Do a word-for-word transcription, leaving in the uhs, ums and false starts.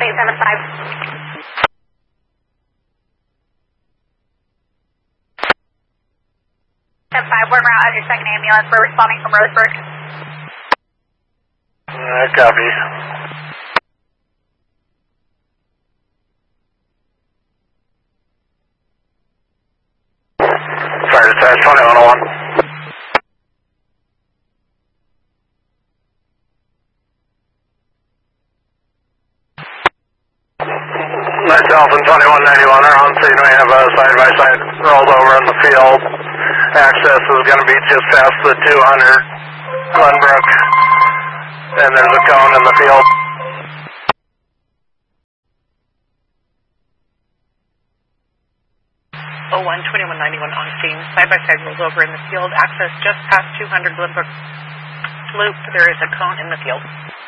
eight seven five. seven five, we're en route as your second ambulance. We're responding from Roseburg. Uh, copy. Fire dispatch twenty-one oh one. Myself and twenty-one ninety-one are on scene. We have a side-by-side rolled over in the field. Access is going to be just past the two hundred Glenbrook, and there's a cone in the field. oh one, twenty-one ninety-one on scene. Side-by-side rolled over in the field. Access just past two hundred Glenbrook Loop. There is a cone in the field.